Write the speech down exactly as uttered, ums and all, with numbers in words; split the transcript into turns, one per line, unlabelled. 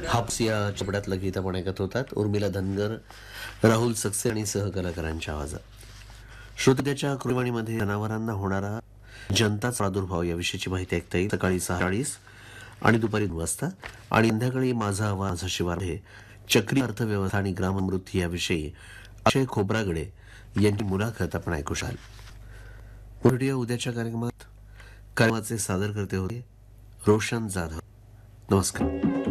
हाप्स या चित्रपटातलं गीत आपण ऐकत होतात. उर्मिला धनगर, राहुल सक्से आणि सहकलाकारांच्या आवाजात. श्रोत्याच्या कृतीवाणीमध्ये जनावरांना होणारा जनताच प्रादुर्भाव याविषयीची माहिती ऐकता येईल. सकाळी सहा चाळीस आणि दुपारी दोन वाजता आणि संध्याकाळी माझा आवाज माझा शिवार हे चक्री अर्थव्यवस्था आणि ग्राममृत्यू याविषयी अक्षय खोब्रागडे यांची मुलाखत आपण ऐकू शकाल. भेटूया उद्याच्या कार्यक्रमात. कार्यक्रमाचे सादर करते होते रोशन जाधव. नमस्कार.